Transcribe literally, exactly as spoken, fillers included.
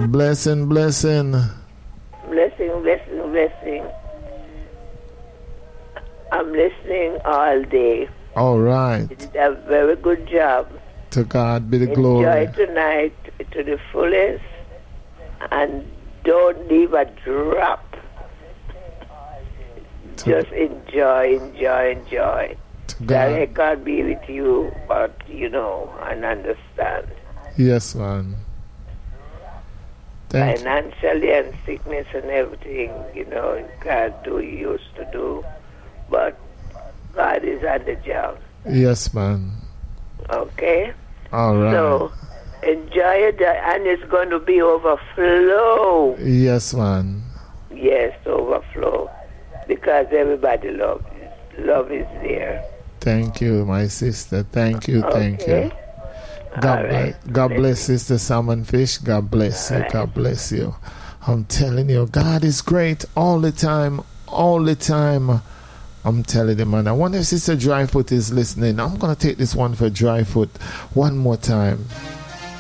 Blessing, blessing. Blessing, blessing, blessing. I'm listening all day. All right. You did a very good job. To God be the glory. Enjoy tonight to the fullest and don't leave a drop. To Just enjoy, enjoy, enjoy. To That God. God be with you, but you know, and understand. Yes, man. Thank you. Financially and sickness and everything, you know, you can't do what you used to do. But God is on the job. Yes, man. Okay? All right. So enjoy it, and it's going to be overflow. Yes, man. Yes, overflow. Because everybody loves it. Love is there. Thank you, my sister. Thank you, thank Okay. you. God, All bless, right. God bless Sister Salmon Fish. God bless you. All right. God bless you. I'm telling you, God is great all the time. All the time. I'm telling you, man. I wonder if Sister Dryfoot is listening. I'm going to take this one for Dryfoot one more time.